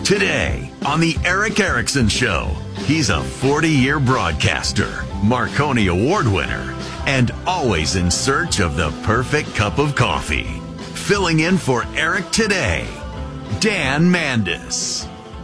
Today on the Eric Erickson Show, he's a 40-year broadcaster, Marconi Award winner, and always in search of the perfect cup of coffee. Filling in for Eric today, Dan Mandis.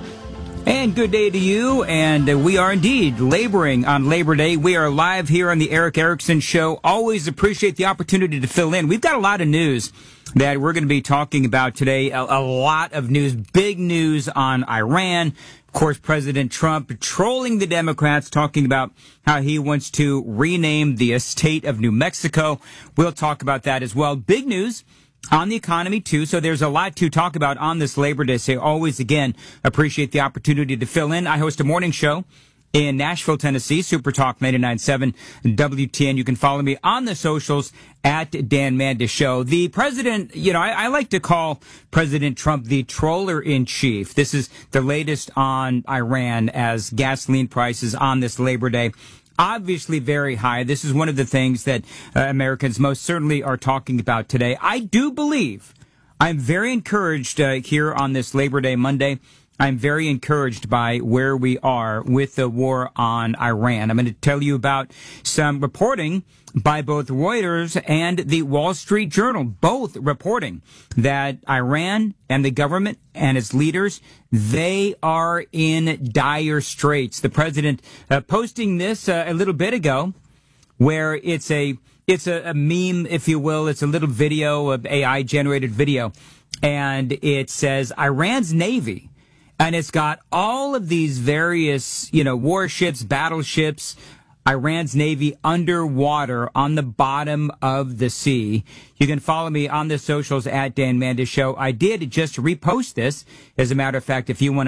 And good day to you, and we are indeed laboring on Labor Day. We are live here on the Eric Erickson Show. Always appreciate the opportunity to fill in. We've got a lot of news that we're going to be talking about today. A lot of news, big news on Iran. Of course, President Trump trolling the Democrats, talking about how he wants to rename the state of New Mexico. We'll talk about that as well. Big news on the economy, too. So there's a lot to talk about on this Labor Day. So always, again, appreciate the opportunity to fill in. I host a morning show in Nashville, Tennessee, Super Talk 99.7 WTN. You can follow me on the socials at Dan Mandis Show. The president, I like to call President Trump the troller-in-chief. This is the latest on Iran as gasoline prices on this Labor Day obviously very high. This is one of the things that Americans most certainly are talking about today. I do believe I'm very encouraged here on this Labor Day Monday. I'm very encouraged by where we are with the war on Iran. I'm going to tell you about some reporting by both Reuters and the Wall Street Journal, both reporting that Iran and the government and its leaders, they are in dire straits. The president posting this a little bit ago, where it's a meme, if you will. It's a little video, of AI-generated video, and it says Iran's Navy. And it's got all of these various, warships, battleships, Iran's Navy underwater on the bottom of the sea. You can follow me on the socials at Dan Mandis Show. I did just repost this, as a matter of fact, if you want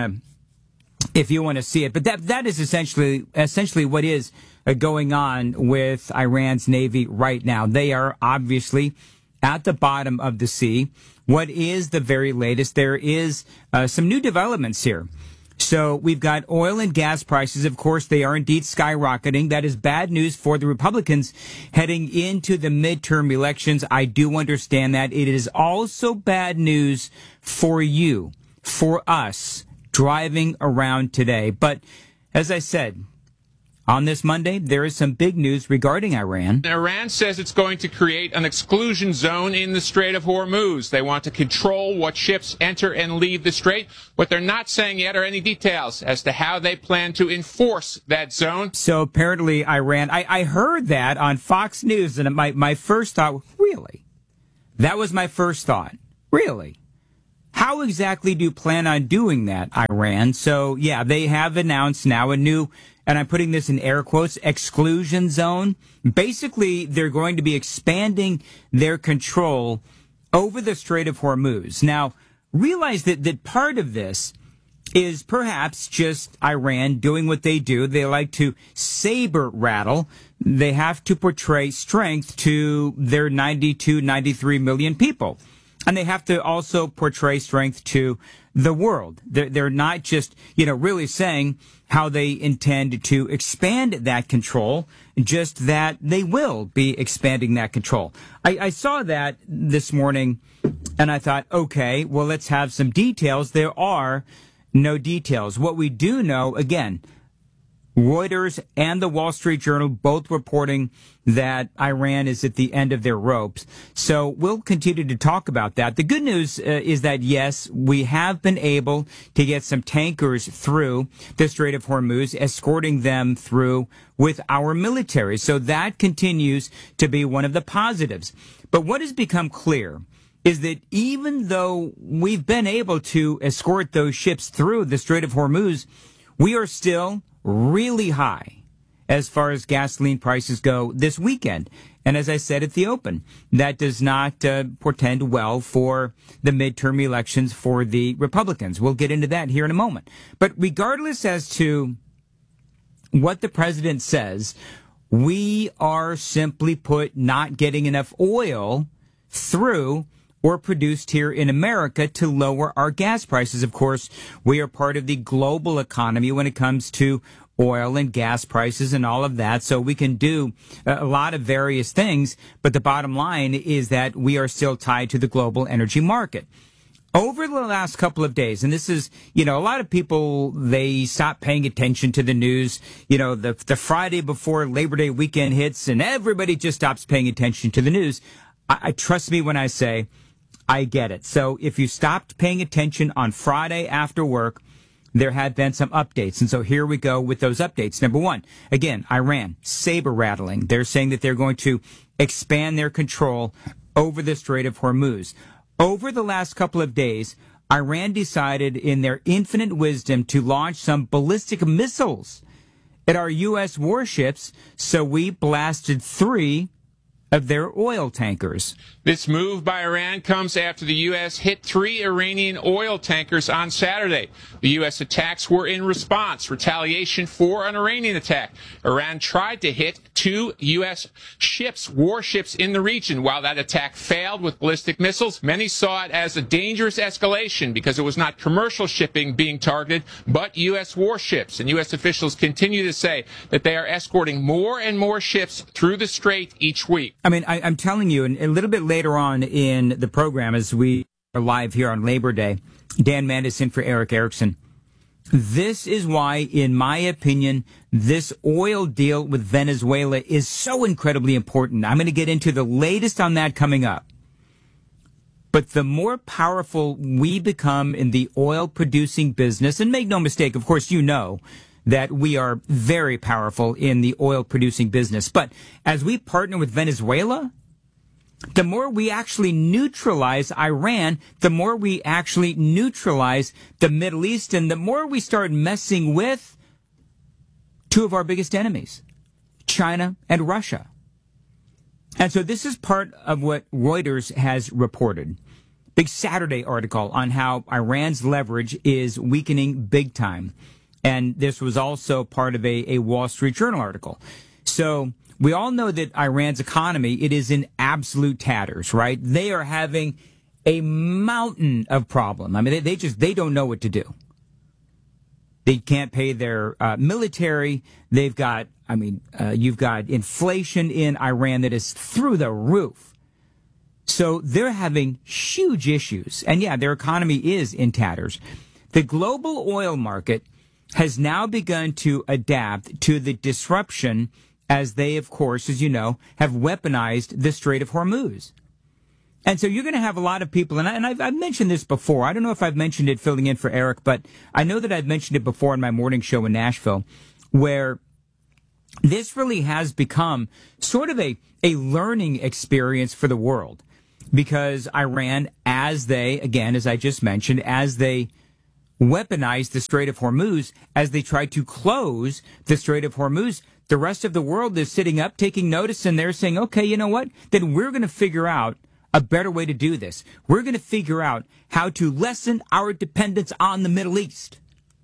to see it. But that is essentially what is going on with Iran's Navy right now. They are obviously at the bottom of the sea. What is the very latest? There is some new developments here. So we've got oil and gas prices. Of course, they are indeed skyrocketing. That is bad news for the Republicans heading into the midterm elections. I do understand that. It is also bad news for you, for us, driving around today. But as I said, on this Monday, there is some big news regarding Iran. Iran says it's going to create an exclusion zone in the Strait of Hormuz. They want to control what ships enter and leave the strait. What they're not saying yet are any details as to how they plan to enforce that zone. So apparently Iran, I heard that on Fox News, and my first thought, really? That was my first thought. Really? How exactly do you plan on doing that, Iran? So, yeah, they have announced now a new, and I'm putting this in air quotes, exclusion zone. Basically, they're going to be expanding their control over the Strait of Hormuz. Now, realize that part of this is perhaps just Iran doing what they do. They like to saber rattle. They have to portray strength to their 92, 93 million people. And they have to also portray strength to the world. They're not just, really saying how they intend to expand that control, just that they will be expanding that control. I saw that this morning, and I thought, okay, well, let's have some details. There are no details. What we do know, again, Reuters and the Wall Street Journal both reporting that Iran is at the end of their ropes. So we'll continue to talk about that. The good news is that, yes, we have been able to get some tankers through the Strait of Hormuz, escorting them through with our military. So that continues to be one of the positives. But what has become clear is that even though we've been able to escort those ships through the Strait of Hormuz, we are still really high as far as gasoline prices go this weekend. And as I said at the open, that does not portend well for the midterm elections for the Republicans. We'll get into that here in a moment. But regardless as to what the president says, we are simply put not getting enough oil through or produced here in America to lower our gas prices. Of course, we are part of the global economy when it comes to oil and gas prices and all of that. So we can do a lot of various things. But the bottom line is that we are still tied to the global energy market. over the last couple of days, and this is, a lot of people, they stop paying attention to the news, the Friday before Labor Day weekend hits, and everybody just stops paying attention to the news. I trust me when I say I get it. So if you stopped paying attention on Friday after work, there have been some updates. And so here we go with those updates. Number one, again, Iran, saber rattling. They're saying that they're going to expand their control over the Strait of Hormuz. Over the last couple of days, Iran decided in their infinite wisdom to launch some ballistic missiles at our U.S. warships. So we blasted 3 of their oil tankers. This move by Iran comes after the U.S. hit 3 Iranian oil tankers on Saturday. The U.S. attacks were in response, retaliation for an Iranian attack. Iran tried to hit 2 U.S. warships in the region. While that attack failed with ballistic missiles, many saw it as a dangerous escalation because it was not commercial shipping being targeted, but U.S. warships. And U.S. officials continue to say that they are escorting more and more ships through the strait each week. I mean, I'm telling you, and a little bit later on in the program, as we are live here on Labor Day, Dan Mandis in for Eric Erickson. This is why, in my opinion, this oil deal with Venezuela is so incredibly important. I'm going to get into the latest on that coming up. But the more powerful we become in the oil producing business, and make no mistake, of course, that we are very powerful in the oil producing business. But as we partner with Venezuela, the more we actually neutralize Iran, the more we actually neutralize the Middle East, and the more we start messing with 2 of our biggest enemies, China and Russia. And so this is part of what Reuters has reported. Big Saturday article on how Iran's leverage is weakening big time. And this was also part of a Wall Street Journal article. So we all know that Iran's economy, it is in absolute tatters, right? They are having a mountain of problem. I mean, they don't know what to do. They can't pay their military. They've got, you've got inflation in Iran that is through the roof. So they're having huge issues. And yeah, their economy is in tatters. The global oil market has now begun to adapt to the disruption as they, of course, as you know, have weaponized the Strait of Hormuz. And so you're going to have a lot of people, and I've mentioned this before. I don't know if I've mentioned it filling in for Eric, but I know that I've mentioned it before in my morning show in Nashville, where this really has become sort of a learning experience for the world. Because Iran, as they, again, as I just mentioned, as they weaponize the Strait of Hormuz, as they try to close the Strait of Hormuz, the rest of the world is sitting up, taking notice, and they're saying, okay, you know what? Then we're going to figure out a better way to do this. We're going to figure out how to lessen our dependence on the Middle East.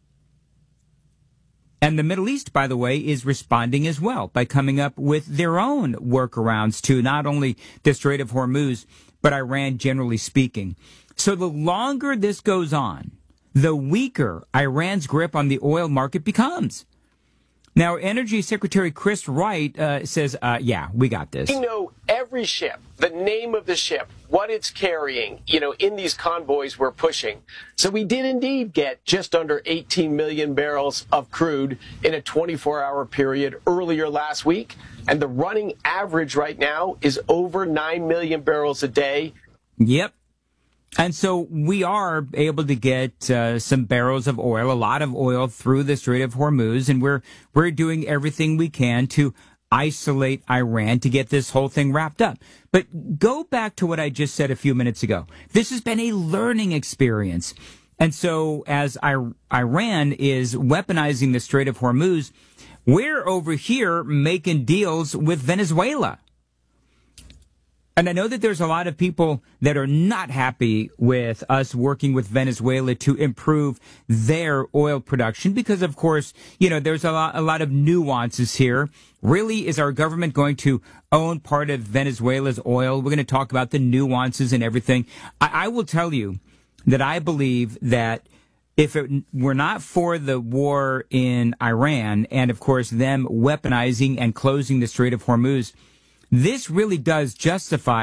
And the Middle East, by the way, is responding as well by coming up with their own workarounds to not only the Strait of Hormuz, but Iran generally speaking. So the longer this goes on, the weaker Iran's grip on the oil market becomes. Now, Energy Secretary Chris Wright says, yeah, we got this. We know every ship, the name of the ship, what it's carrying, in these convoys we're pushing. So we did indeed get just under 18 million barrels of crude in a 24-hour period earlier last week. And the running average right now is over 9 million barrels a day. Yep. And so we are able to get some barrels of oil, a lot of oil through the Strait of Hormuz, and we're doing everything we can to isolate Iran to get this whole thing wrapped up. But go back to what I just said a few minutes ago. This has been a learning experience. And so as Iran is weaponizing the Strait of Hormuz, we're over here making deals with Venezuela. And I know that there's a lot of people that are not happy with us working with Venezuela to improve their oil production because, of course, there's a lot of nuances here. Really, is our government going to own part of Venezuela's oil? We're going to talk about the nuances and everything. I will tell you that I believe that if it were not for the war in Iran and, of course, them weaponizing and closing the Strait of Hormuz, this really does justify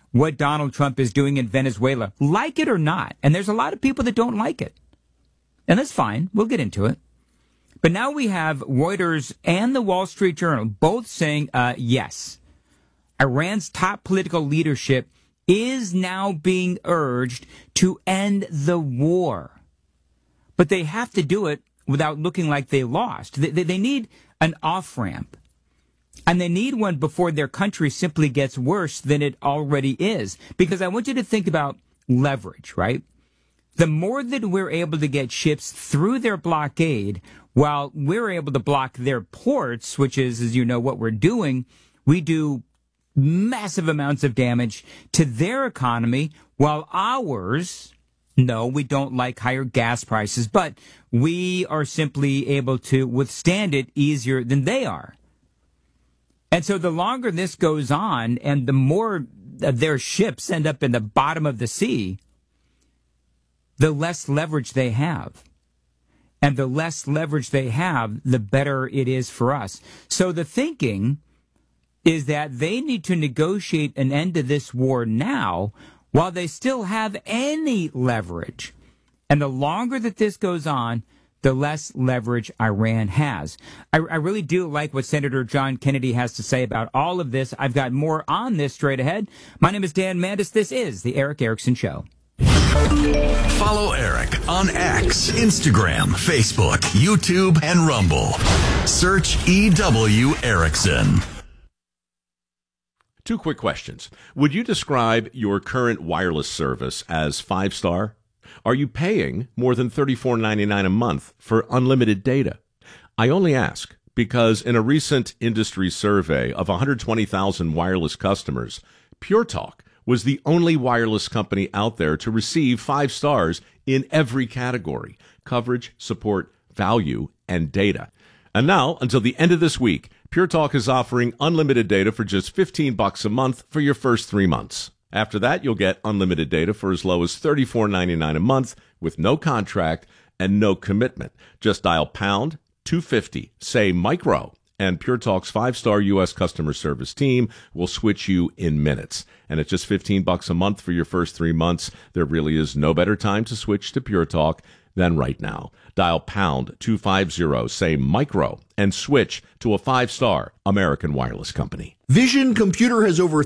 what Donald Trump is doing in Venezuela, like it or not. And there's a lot of people that don't like it. And that's fine. We'll get into it. But now we have Reuters and the Wall Street Journal both saying, yes, Iran's top political leadership is now being urged to end the war. But they have to do it without looking like they lost. They need an off-ramp. And they need one before their country simply gets worse than it already is. Because I want you to think about leverage, right? The more that we're able to get ships through their blockade, while we're able to block their ports, which is, as you know, what we're doing, we do massive amounts of damage to their economy, while ours, no, we don't like higher gas prices, but we are simply able to withstand it easier than they are. And so the longer this goes on and the more their ships end up in the bottom of the sea, the less leverage they have. And the less leverage they have, the better it is for us. So the thinking is that they need to negotiate an end to this war now while they still have any leverage. And the longer that this goes on, the less leverage Iran has. I really do like what Senator John Kennedy has to say about all of this. I've got more on this straight ahead. My name is Dan Mandis. This is The Erick Erickson Show. Follow Eric on X, Instagram, Facebook, YouTube, and Rumble. Search EW Erickson. 2 quick questions. Would you describe your current wireless service as 5-star? Are you paying more than $34.99 a month for unlimited data? I only ask because in a recent industry survey of 120,000 wireless customers, Pure Talk was the only wireless company out there to receive 5 stars in every category: coverage, support, value, and data. And now, until the end of this week, Pure Talk is offering unlimited data for just $15 a month for your first 3 months. After that, you'll get unlimited data for as low as $34.99 a month with no contract and no commitment. Just dial pound 250, say micro, and Pure Talk's 5-star U.S. customer service team will switch you in minutes. And at just $15 a month for your first 3 months, there really is no better time to switch to Pure Talk than right now. Dial pound 250, say micro, and switch to a 5-star American wireless company. Vision Computer has over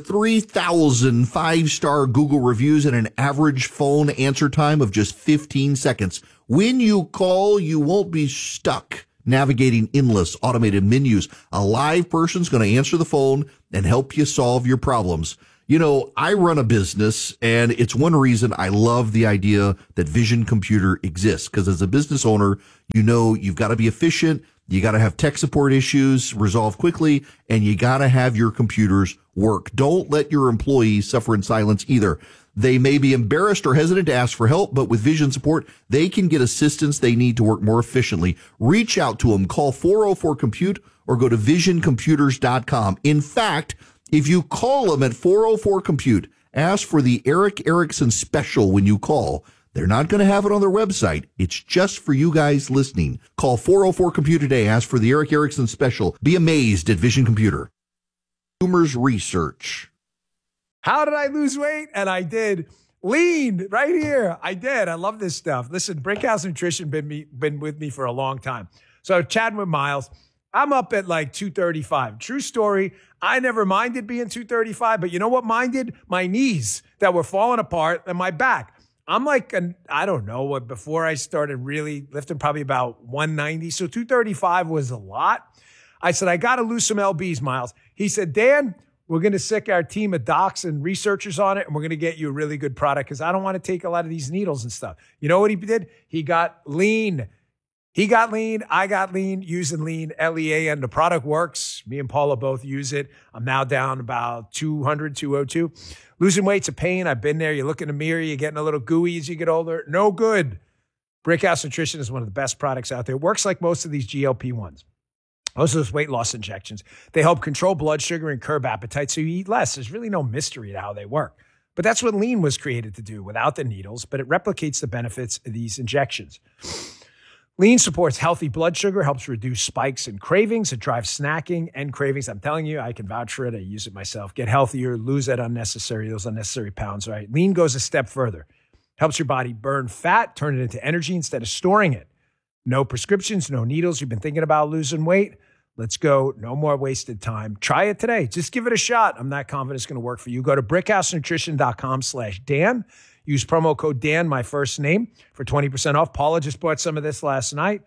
3,000 5-star Google reviews and an average phone answer time of just 15 seconds. When you call, you won't be stuck navigating endless automated menus. A live person's going to answer the phone and help you solve your problems. You know, I run a business, and it's one reason I love the idea that Vision Computer exists, because as a business owner, you know you've got to be efficient, you got to have tech support issues resolved quickly, and you got to have your computers work. Don't let your employees suffer in silence either. They may be embarrassed or hesitant to ask for help, but with Vision support, they can get assistance they need to work more efficiently. Reach out to them. Call 404-COMPUTE or go to visioncomputers.com. In fact, if you call them at 404-COMPUTE, ask for the Erick Erickson special when you call. They're not going to have it on their website. It's just for you guys listening. Call 404-COMPUTE today. Ask for the Erick Erickson special. Be amazed at Vision Computer. Consumers Research. How did I lose weight? And I did. Lean right here. I did. I love this stuff. Listen, Brickhouse Nutrition been with me for a long time. So chatting with Miles, I'm up at like 235. True story. I never minded being 235, but you know what minded? My knees that were falling apart and my back. I'm like, I don't know what, before I started really lifting, probably about 190. So 235 was a lot. I said, I got to lose some LBs, Miles. He said, Dan, we're going to sick our team of docs and researchers on it, and we're going to get you a really good product because I don't want to take a lot of these needles and stuff. You know what he did? He got lean. He got lean. I got lean using lean, LEAN. The product works. Me and Paula both use it. I'm now down about 200, 202. Losing weight's a pain. I've been there. You look in the mirror. You're getting a little gooey as you get older. No good. Brickhouse Nutrition is one of the best products out there. It works like most of these GLP-1s. Most of those weight loss injections. They help control blood sugar and curb appetite so you eat less. There's really no mystery to how they work. But that's what lean was created to do without the needles, but it replicates the benefits of these injections. Lean supports healthy blood sugar, helps reduce spikes and cravings. It drives snacking and cravings. I'm telling you, I can vouch for it. I use it myself. Get healthier, lose those unnecessary pounds, right? Lean goes a step further. Helps your body burn fat, turn it into energy instead of storing it. No prescriptions, no needles. You've been thinking about losing weight? Let's go. No more wasted time. Try it today. Just give it a shot. I'm not confident it's going to work for you. Go to brickhousenutrition.com/Dan. Use promo code Dan, my first name, for 20% off. Paula just bought some of this last night.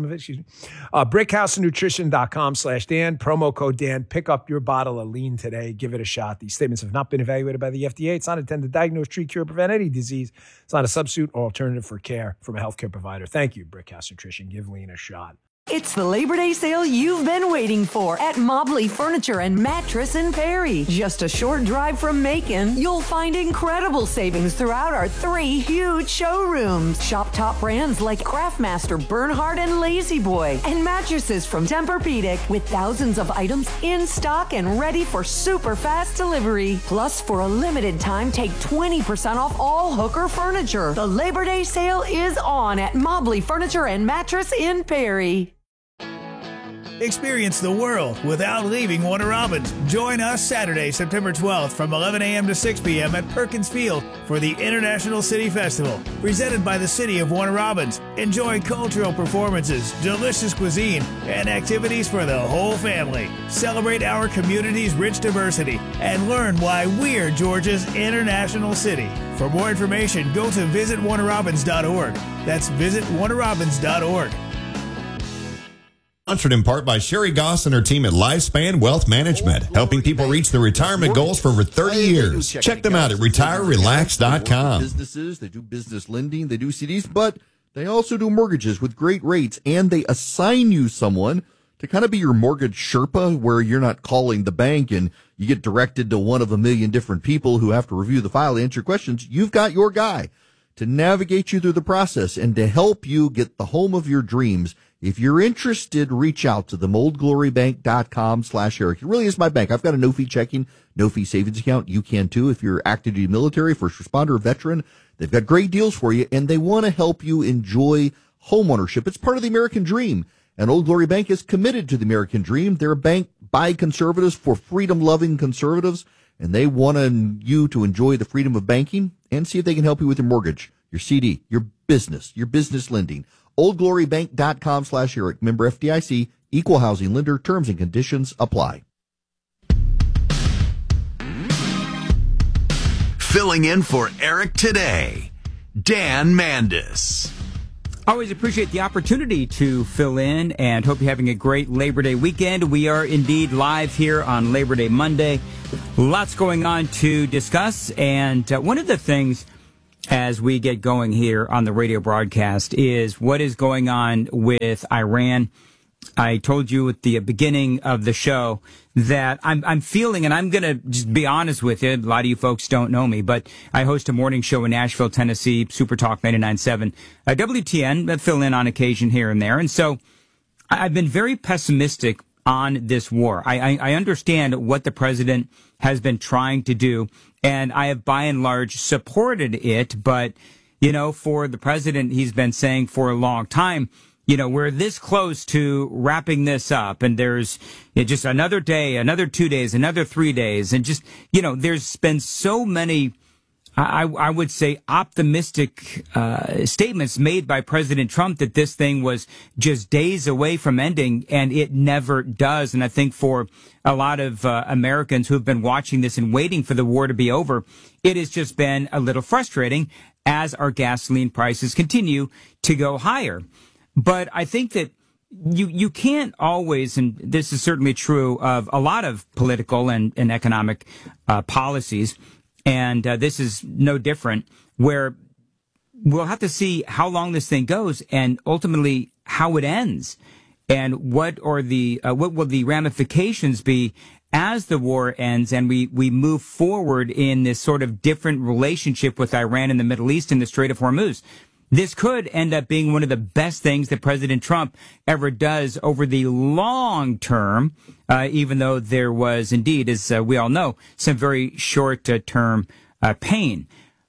brickhousenutrition.com/Dan. Promo code Dan. Pick up your bottle of Lean today. Give it a shot. These statements have not been evaluated by the FDA. It's not intended to diagnose, treat, cure, prevent any disease. It's not a substitute or alternative for care from a healthcare provider. Thank you, Brickhouse Nutrition. Give Lean a shot. It's the Labor Day sale you've been waiting for at Mobley Furniture and Mattress in Perry. Just a short drive from Macon, you'll find incredible savings throughout our 3 huge showrooms. Shop top brands like Craftmaster, Bernhard, and Lazy Boy, and mattresses from Tempur-Pedic with thousands of items in stock and ready for super fast delivery. Plus, for a limited time, take 20% off all Hooker furniture. The Labor Day sale is on at Mobley Furniture and Mattress in Perry. Experience the world without leaving Warner Robins. Join us Saturday, September 12th from 11 a.m. to 6 p.m. at Perkins Field for the International City Festival, presented by the City of Warner Robins. Enjoy cultural performances, delicious cuisine, and activities for the whole family. Celebrate our community's rich diversity and learn why we're Georgia's international city. For more information, go to visitwarnerrobins.org. That's visitwarnerrobins.org. Sponsored in part by Sherry Goss and her team at Lifespan Wealth Management, helping people reach their retirement goals for over 30 years. Check them out at retirerelax.com. Businesses, they do business lending, they do CDs, but they also do mortgages with great rates, and they assign you someone to kind of be your mortgage Sherpa, where you're not calling the bank and you get directed to one of a million different people who have to review the file, answer questions. You've got your guy to navigate you through the process and to help you get the home of your dreams. If you're interested, reach out to them, oldglorybank.com/Eric. It really is my bank. I've got a no-fee checking, no-fee savings account. You can too if you're active duty military, first responder, veteran. They've got great deals for you, and they want to help you enjoy homeownership. It's part of the American dream, and Old Glory Bank is committed to the American dream. They're a bank by conservatives for freedom-loving conservatives, and they want you to enjoy the freedom of banking and see if they can help you with your mortgage, your CD, your business lending. oldglorybank.com/Eric. Member FDIC, equal housing lender. Terms and conditions apply. Filling in for Eric today, Dan Mandis. Always appreciate the opportunity to fill in and hope you're having a great Labor Day weekend. We are indeed live here on Labor Day Monday. Lots going on to discuss, and one of the things as we get going here on the radio broadcast is what is going on with Iran. I told you at the beginning of the show that I'm feeling, and I'm going to just be honest with you, a lot of you folks don't know me, but I host a morning show in Nashville, Tennessee, Super Talk 99.7, WTN, fill in on occasion here and there. And so I've been very pessimistic on this war. I understand what the president has been trying to do, and I have by and large supported it. But, you know, for the president, he's been saying for a long time, you know, we're this close to wrapping this up, and there's just another day, another 2 days, another 3 days. And just, you know, there's been so many, I would say, optimistic statements made by President Trump that this thing was just days away from ending, and it never does. And I think for a lot of Americans who've been watching this and waiting for the war to be over, it has just been a little frustrating as our gasoline prices continue to go higher. But I think that you can't always, and this is certainly true of a lot of political and economic policies, and this is no different, where we'll have to see how long this thing goes and ultimately how it ends, and what will the ramifications be as the war ends and we move forward in this sort of different relationship with Iran in the Middle East and the Strait of Hormuz. This could end up being one of the best things that President Trump ever does over the long term, even though there was indeed, as we all know, some very short-term pain.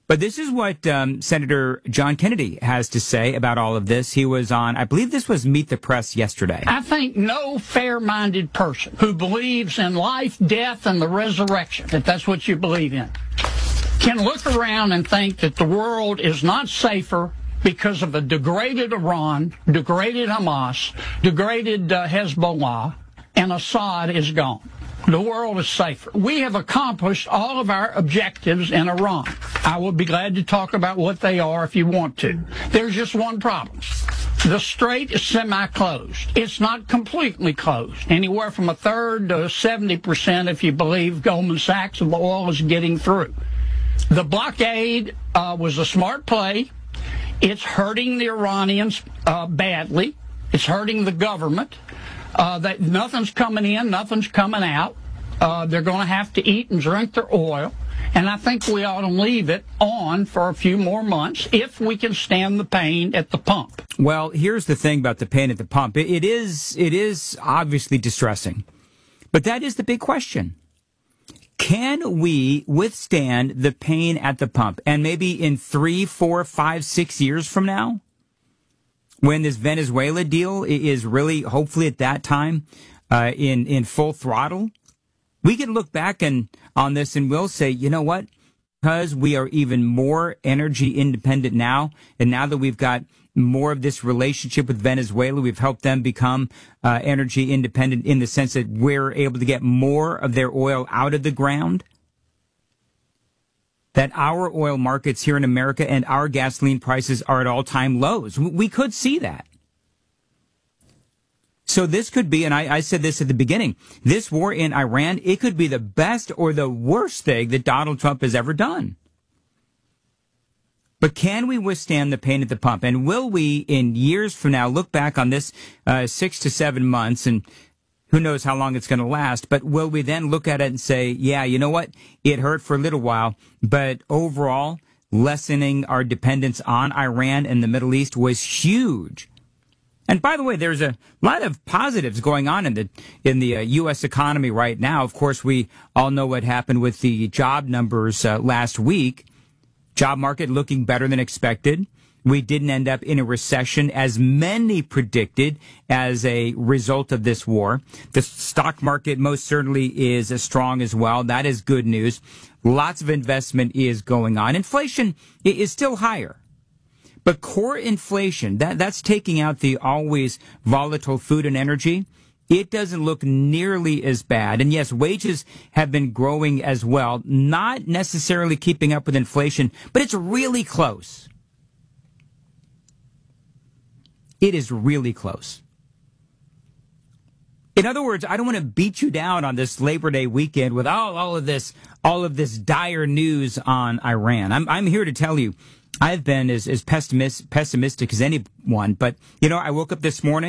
But this is what Senator John Kennedy has to say about all of this. He was on, I believe this was Meet the Press yesterday. I think no fair-minded person who believes in life, death, and the resurrection, if that's what you believe in, can look around and think that the world is not safer because of a degraded Iran, degraded Hamas, degraded Hezbollah, and Assad is gone. The world is safer. We have accomplished all of our objectives in Iran. I will be glad to talk about what they are if you want to. There's just one problem. The strait is semi-closed. It's not completely closed. Anywhere from a third to 70%, if you believe Goldman Sachs, of the oil is getting through. The blockade was a smart play. It's hurting the Iranians badly. It's hurting the government. That nothing's coming in, nothing's coming out. They're going to have to eat and drink their oil. And I think we ought to leave it on for a few more months if we can stand the pain at the pump. Well, here's the thing about the pain at the pump. It is obviously distressing. But that is the big question. Can we withstand the pain at the pump? And maybe in 3, 4, 5, 6 years from now, when this Venezuela deal is really, hopefully at that time, in full throttle, we can look back on this and we'll say, you know what? Because we are even more energy independent now, and now that we've got more of this relationship with Venezuela, we've helped them become energy independent in the sense that we're able to get more of their oil out of the ground. That our oil markets here in America and our gasoline prices are at all-time lows. We could see that. So this could be, and I said this at the beginning, this war in Iran, it could be the best or the worst thing that Donald Trump has ever done. But can we withstand the pain at the pump? And will we, in years from now, look back on this 6 to 7 months, and who knows how long it's going to last, but will we then look at it and say, yeah, you know what? It hurt for a little while, but overall, lessening our dependence on Iran and the Middle East was huge. And by the way, there's a lot of positives going on in the U.S. economy right now. Of course, we all know what happened with the job numbers last week. Job market looking better than expected. We didn't end up in a recession as many predicted as a result of this war. The stock market most certainly is as strong as well. That is good news. Lots of investment is going on. Inflation is still higher. But core inflation, that's taking out the always volatile food and energy. It doesn't look nearly as bad. And yes, wages have been growing as well, not necessarily keeping up with inflation, but it's really close. It is really close. In other words, I don't want to beat you down on this Labor Day weekend with all of this dire news on Iran. I'm here to tell you, I've been as pessimistic as anyone. But, I woke up this morning.